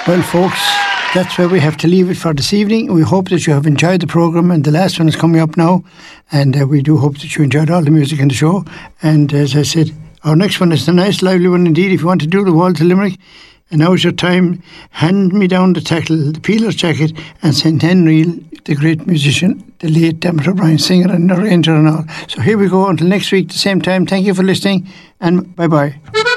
Well, folks, that's where we have to leave it for this evening. We hope that you have enjoyed the programme, and the last one is coming up now, and we do hope that you enjoyed all the music in the show. And as I said, our next one is a nice, lively one indeed. If you want to do the Waltz of Limerick, and now's your time. Hand me down the tackle, the peeler's jacket, and St. Henry, the great musician, the late Dermot O'Brien, singer and arranger and all. So here we go until next week, the same time. Thank you for listening, and bye-bye.